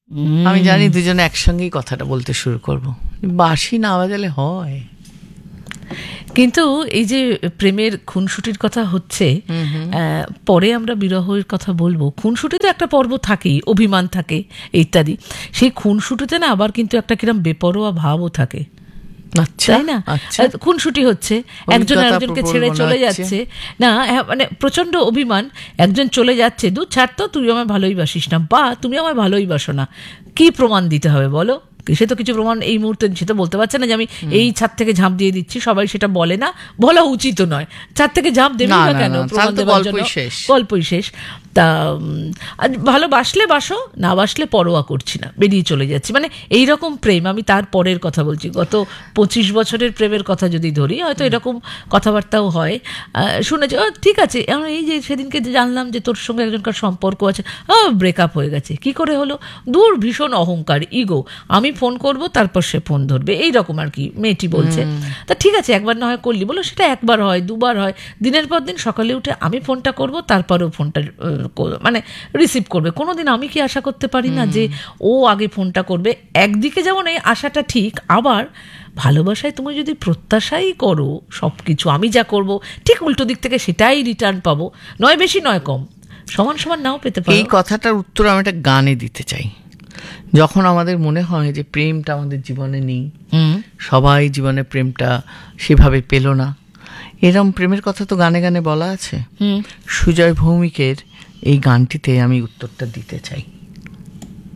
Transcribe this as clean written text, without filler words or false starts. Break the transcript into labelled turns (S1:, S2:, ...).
S1: আমি জানি দুজনে একসঙ্গেই কথাটা বলতে শুরু করব, বাঁশি না বাজালে হয়।
S2: কিন্তু এই যে প্রেমের খুনসুটির কথা হচ্ছে, পরে আমরা বিরহের কথা বলবো। খুনসুটিতে একটা পর্ব থাকেই, অভিমান থাকে ইত্যাদি। সেই খুনসুটিতে না আবার কিন্তু একটা কিরম বেপরোয়া ভাবও থাকে, তাই না? খুনসুটি হচ্ছে, একজন আরেকজনকে ছেড়ে চলে যাচ্ছে, না মানে প্রচন্ড অভিমান, একজন চলে যাচ্ছে, দূর ছাড় তো, তুই আমায় ভালোই বাসিস না, বা তুমি আমায় ভালোই বাসো না, কি প্রমাণ দিতে হবে বলো? সে তো কিছু প্রমাণ এই মুহূর্তে সে তো বলতে পারছে না যে আমি এই ছাদ থেকে ঝাঁপ দিয়ে দিচ্ছি, সবাই সেটা বলে না, বলা উচিত নয়। ছাদ থেকে ঝাঁপ দেবে না কেন? প্রমাণ দেওয়ার জন্য গল্পই শেষ। তা ভালোবাসলে বাসো, না বাসলে পরোয়া করছি না, বেরিয়ে চলে যাচ্ছি, মানে এইরকম প্রেম। আমি তার পরের কথা বলছি, গত 25 বছরের প্রেমের কথা যদি ধরি, হয়তো এরকম কথাবার্তাও হয়, শুনেছি। ঠিক আছে, এই যে সেদিনকে জানলাম যে তোর সঙ্গে একজনকার সম্পর্ক আছে, ব্রেকআপ হয়ে গেছে, কি করে হলো? দূর, ভীষণ অহংকার, ইগো, আমি ফোন করব তারপর সে ফোন ধরবে, এইরকম আর কি মেয়েটি বলছে। তা ঠিক আছে, একবার না হয় করলি, বলো সেটা একবার হয়, দুবার হয়, দিনের পর দিন সকালে উঠে আমি ফোনটা করব, তারপরেও ফোনটা মানে রিসিভ করবে। কোনোদিন আমি কি আশা করতে পারি না যে ও আগে ফোনটা করবে? একদিকে যেমন এই আশাটা ঠিক, আবার ভালোবাসায় তুমি যদি প্রত্যাশাই করো সব কিছু আমি যা করব ঠিক উল্টো দিক থেকে সেটাই রিটার্ন পাবো, নয় বেশি নয় কম, সমান সমান নাও পেতে পারো।
S1: এই কথাটার উত্তর আমি একটা গানে দিতে চাই। যখন আমাদের মনে হয় যে প্রেমটা আমাদের জীবনে নেই, সবাই জীবনে প্রেমটা সেভাবে পেল না, এরম প্রেমের কথা তো গানে গানে বলা আছে। সুজয় ভৌমিকের এই গানটিতে আমি উত্তরটা দিতে চাই।